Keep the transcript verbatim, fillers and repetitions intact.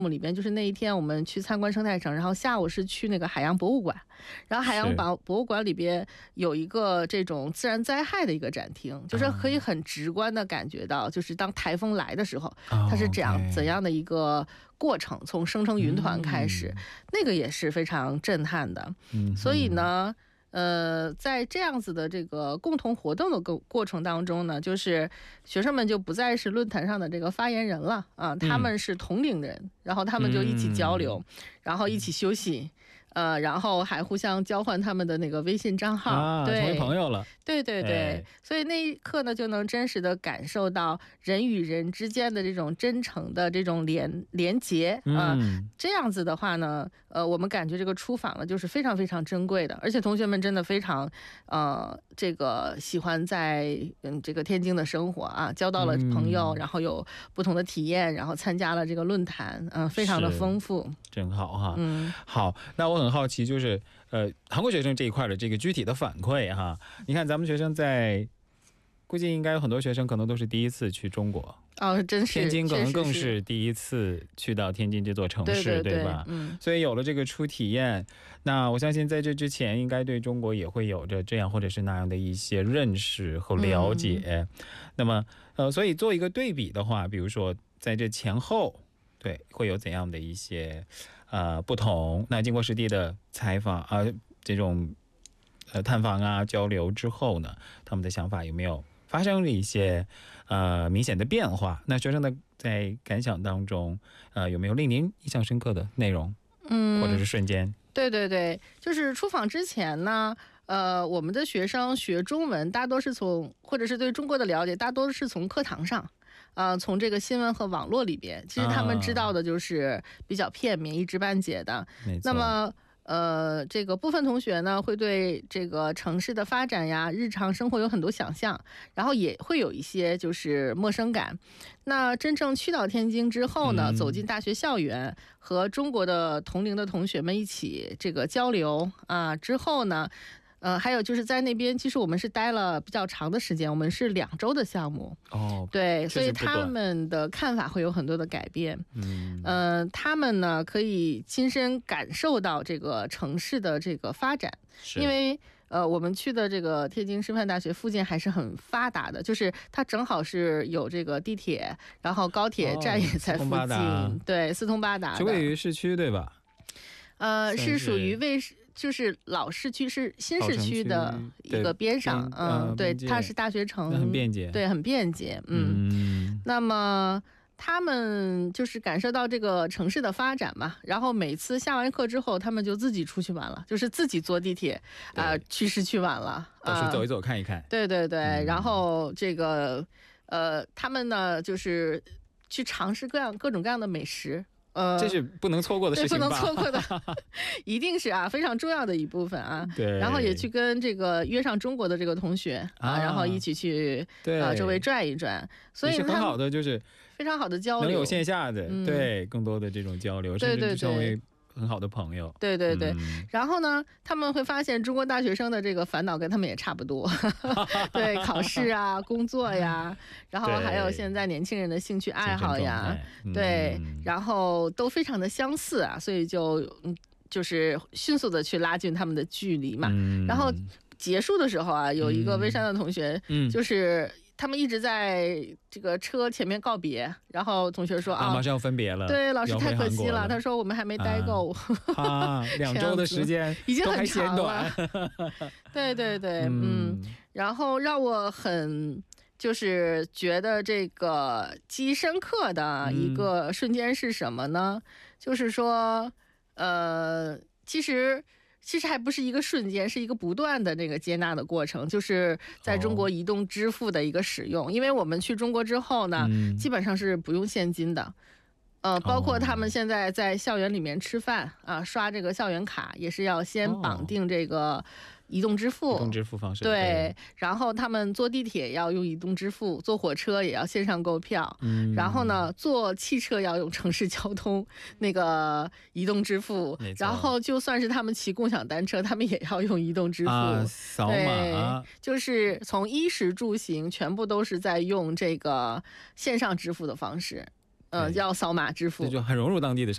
里边就是那一天我们去参观生态城，然后下午是去那个海洋博物馆，然后海洋博博物馆里边有一个这种自然灾害的一个展厅，就是可以很直观的感觉到，就是当台风来的时候，它是这样怎样的一个过程，从生成云团开始，那个也是非常震撼的。所以呢。呃，在这样子的这个共同活动的过程当中呢，就是学生们就不再是论坛上的这个发言人了啊，他们是同龄人，然后他们就一起交流，然后一起休息，呃，然后还互相交换他们的那个微信账号， 啊， 对， 成为朋友了。 对对对、哎，所以那一刻呢，就能真实的感受到人与人之间的这种真诚的这种连连结啊、 嗯呃。这样子的话呢，呃，我们感觉这个出访呢，就是非常非常珍贵的，而且同学们真的非常呃，这个喜欢在嗯这个天津的生活啊，交到了朋友，嗯、然后有不同的体验，然后参加了这个论坛，嗯、呃，非常的丰富， 真好哈。 嗯， 好，那我很好奇，就是呃，韩国学生这一块的这个具体的反馈哈，你看咱们学生在。估计应该有很多学生可能都是第一次去中国哦，真是天津可能更是第一次去到天津这座城市， 对, 对, 对, 对吧？ 嗯， 所以有了这个初体验，那我相信在这之前应该对中国也会有着这样或者是那样的一些认识和了解。嗯、那么呃，所以做一个对比的话，比如说在这前后，对，会有怎样的一些呃不同？那经过实地的采访啊、呃，这种呃探访啊交流之后呢，他们的想法有没有发生了一些呃明显的变化？那学生的在感想当中，呃有没有令您印象深刻的内容，嗯，或者是瞬间？ 对对对，就是出访之前呢，呃，我们的学生学中文大多是从，或者是对中国的了解，大多是从课堂上。呃，从这个新闻和网络里边，其实他们知道的就是比较片面、一知半解的。那么。呃，这个部分同学呢，会对这个城市的发展呀、日常生活有很多想象，然后也会有一些就是陌生感。那真正去到天津之后呢，嗯、走进大学校园，和中国的同龄的同学们一起这个交流啊，之后呢。呃，还有就是在那边，其实我们是待了比较长的时间，我们是两周的项目。 哦， 对，所以他们的看法会有很多的改变。嗯，呃，他们呢可以亲身感受到这个城市的这个发展，因为呃，我们去的这个天津师范大学附近还是很发达的，就是它正好是有这个地铁，然后高铁站也在附近，哦、对，四通八达的， 就位于市区对吧？ 呃，是属于为。就是老市区，是新市区的一个边上，嗯、呃，对，它是大学城， 很便捷， 对，很便捷，嗯。嗯那么他们就是感受到这个城市的发展嘛，然后每次下完课之后，他们就自己出去玩了，就是自己坐地铁啊、呃、去市区玩了， 到处走一走看一看。呃、 对对对、嗯，然后这个呃，他们呢就是去尝试各样各种各样的美食。 呃，这是不能错过的事情吧？ 不能错过的，一定是啊，非常重要的一部分啊。 对， 然后也去跟这个约上中国的这个同学啊，然后一起去啊周围转一转，所以是很好的，就是非常好的交流， 能有线下的、嗯、对更多的这种交流， 对对对， 甚至成为很好的朋友。 对对对、嗯，然后呢，他们会发现中国大学生的这个烦恼跟他们也差不多，对，考试啊、工作呀，然后还有现在年轻人的兴趣爱好呀，对、嗯，然后都非常的相似啊，所以就嗯，就是迅速的去拉近他们的距离嘛。嗯、然后结束的时候啊，有一个微山的同学，嗯，就是。他们一直在这个车前面告别，然后同学说啊， 马上要分别了。 对，老师太可惜了。他说我们还没待够， 啊，啊两周的时间已经很长了。对对对，嗯，嗯然后让我很就是觉得这个记忆深刻的一个瞬间是什么呢？嗯、就是说，呃，其实。其实还不是一个瞬间，是一个不断的这个接纳的过程，就是在中国移动支付的一个使用。哦、因为我们去中国之后呢、嗯，基本上是不用现金的。呃，包括他们现在在校园里面吃饭啊，刷这个校园卡也是要先绑定这个移动支付， 移动支付方式。 对，然后他们坐地铁要用移动支付，坐火车也要线上购票，嗯，然后呢，坐汽车要用城市交通那个移动支付，然后就算是他们骑共享单车，他们也要用移动支付， 啊、扫码， 就是从衣食住行全部都是在用这个线上支付的方式。嗯，要扫码支付， 这就很融入当地的。